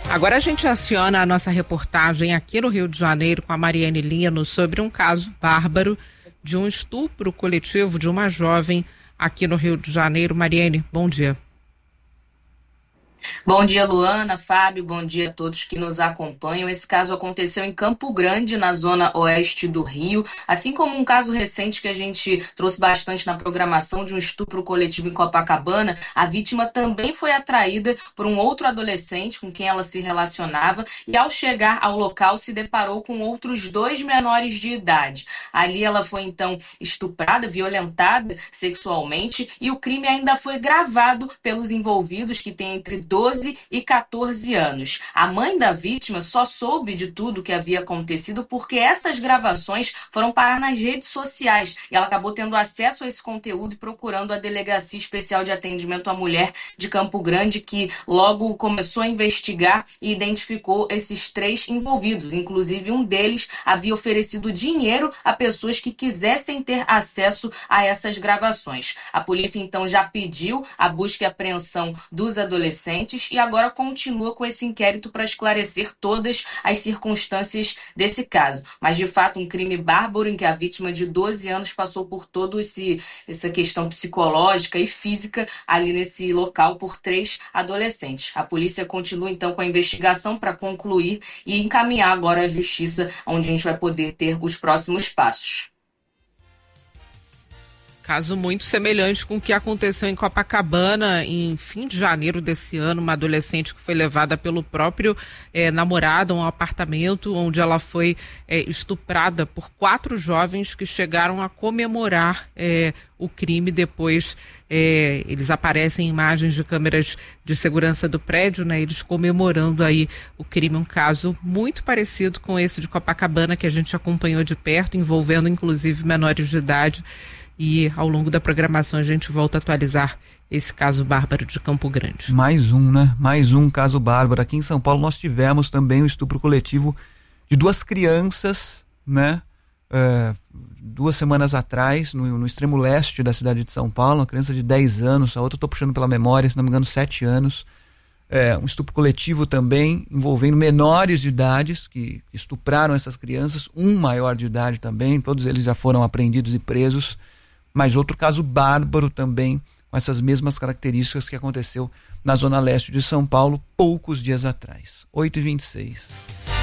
Agora a gente aciona a nossa reportagem aqui no Rio de Janeiro com a Mariane Lino sobre um caso bárbaro de um estupro coletivo de uma jovem aqui no Rio de Janeiro. Mariane, bom dia. Bom dia, Luana, Fábio, bom dia a todos que nos acompanham. Esse caso aconteceu em Campo Grande, na zona oeste do Rio, assim como um caso recente que a gente trouxe bastante na programação de um estupro coletivo em Copacabana. A vítima também foi atraída por um outro adolescente com quem ela se relacionava e, ao chegar ao local, se deparou com outros 2 menores de idade. Ali ela foi, então, estuprada, violentada sexualmente, e o crime ainda foi gravado pelos envolvidos, que têm entre 12 e 14 anos. A mãe da vítima só soube de tudo que havia acontecido porque essas gravações foram parar nas redes sociais e ela acabou tendo acesso a esse conteúdo e procurando a Delegacia Especial de Atendimento à Mulher de Campo Grande, que logo começou a investigar e identificou esses 3 envolvidos. Inclusive, um deles havia oferecido dinheiro a pessoas que quisessem ter acesso a essas gravações. A polícia, então, já pediu a busca e apreensão dos adolescentes e agora continua com esse inquérito para esclarecer todas as circunstâncias desse caso. Mas, de fato, um crime bárbaro em que a vítima de 12 anos passou por toda essa questão psicológica e física ali nesse local por 3 adolescentes. A polícia continua, então, com a investigação para concluir e encaminhar agora à justiça, onde a gente vai poder ter os próximos passos. Caso muito semelhante com o que aconteceu em Copacabana em fim de janeiro desse ano, uma adolescente que foi levada pelo próprio namorado a um apartamento onde ela foi estuprada por 4 jovens que chegaram a comemorar o crime. Depois eles aparecem em imagens de câmeras de segurança do prédio, né, eles comemorando aí o crime. Um caso muito parecido com esse de Copacabana que a gente acompanhou de perto, envolvendo inclusive menores de idade. E ao longo da programação a gente volta a atualizar esse caso bárbaro de Campo Grande. Mais um, né? Mais um caso bárbaro. Aqui em São Paulo nós tivemos também o estupro coletivo de 2 crianças, né? 2 semanas atrás, no extremo leste da cidade de São Paulo, uma criança de 10 anos, a outra eu tô puxando pela memória, se não me engano 7 anos. Um estupro coletivo também envolvendo menores de idades que estupraram essas crianças, um maior de idade também, todos eles já foram apreendidos e presos. Mas outro caso bárbaro também, com essas mesmas características, que aconteceu na zona leste de São Paulo poucos dias atrás. 8h26.